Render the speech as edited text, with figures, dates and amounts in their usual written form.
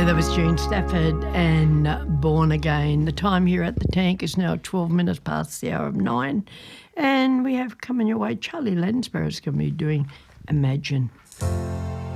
that was June Stafford and Born Again. The time here at the Tank is now 12 minutes past the hour of 9, and we have coming your way Charlie Lansbury is going to be doing Imagine.